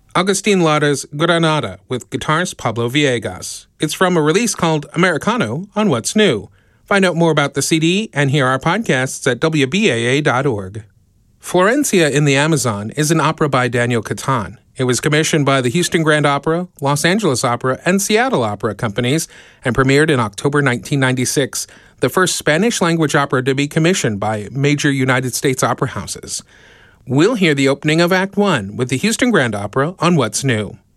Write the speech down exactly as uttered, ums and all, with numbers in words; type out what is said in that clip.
Agustin Lara's Granada with guitarist Pablo Villegas. It's from a release called Americano on What's New. Find out more about the C D and hear our podcasts at W B A A dot org. Florencia in the Amazon is an opera by Daniel Catan. It was commissioned by the Houston Grand Opera, Los Angeles Opera, and Seattle Opera companies and premiered in October nineteen ninety-six, the first Spanish-language opera to be commissioned by major United States opera houses. We'll hear the opening of Act One with the Houston Grand Opera on What's New.